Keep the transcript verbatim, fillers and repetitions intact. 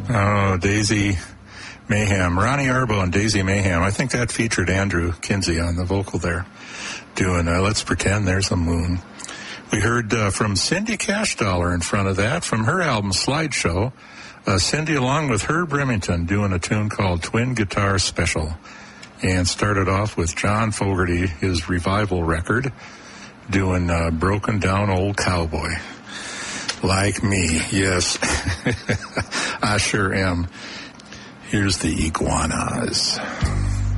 Oh, Daisy Mayhem. Ronnie Arbo and Daisy Mayhem. I think that featured Andrew Kinsey on the vocal there, doing uh, Let's Pretend There's a Moon. We heard uh, from Cindy Cashdollar in front of that, from her album Slideshow. Uh, Cindy, along with Herb Remington, doing a tune called Twin Guitar Special. And started off with John Fogerty, his revival record, doing uh, Broken Down Old Cowboy. Like me, yes. I sure am. Here's the Iguanas.